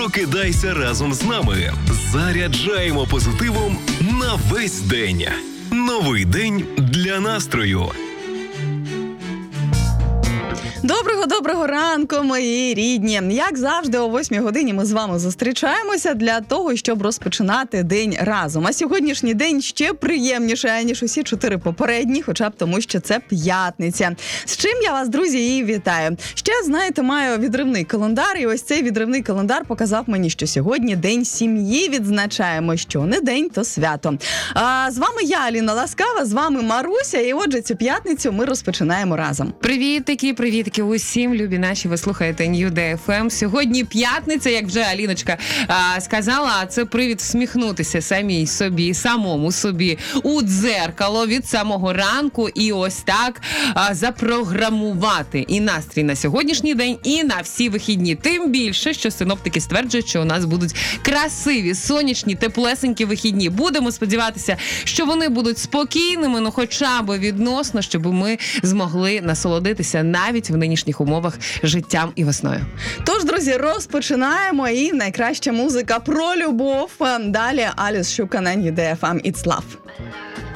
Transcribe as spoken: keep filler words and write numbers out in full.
Прокидайся разом з нами. Заряджаємо позитивом на весь день. Новий день для настрою. Доброго-доброго ранку, мої рідні. Як завжди, о восьмій годині ми з вами зустрічаємося для того, щоб розпочинати день разом. А сьогоднішній день ще приємніше, ніж усі чотири попередні, хоча б тому, що це п'ятниця. З чим я вас, друзі, і вітаю. Ще, знаєте, маю відривний календар, і ось цей відривний календар показав мені, що сьогодні День сім'ї відзначаємо. Що не день, то свято. А, з вами я, Аліна Ласкава, з вами Маруся, і отже, цю п'ятницю ми розпочинаємо разом. Привітики, привітики усім, любі наші, ви слухаєте Нью Дей еф ем. Сьогодні п'ятниця, як вже Аліночка а, сказала, а це привід всміхнутися самій собі, самому собі у дзеркало від самого ранку і ось так а, запрограмувати і настрій на сьогоднішній день, і на всі вихідні. Тим більше, що синоптики стверджують, що у нас будуть красиві, сонячні, теплесенькі вихідні. Будемо сподіватися, що вони будуть спокійними, ну хоча б відносно, щоб ми змогли насолодитися навіть в нинішніх умовах життям і весною. Тож, друзі, розпочинаємо, і найкраща музика про любов. Далі Аліс Шука на Нью Дей еф ем «It's Love».